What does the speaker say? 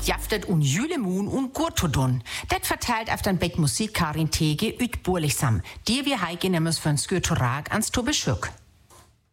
jaftet und Jülemun und Gurtodon. Det verteilt auf den Beck Musik Karin Tege üt Burlichsam, die wir heige nemmes von Skürtorag ans Tobeschück.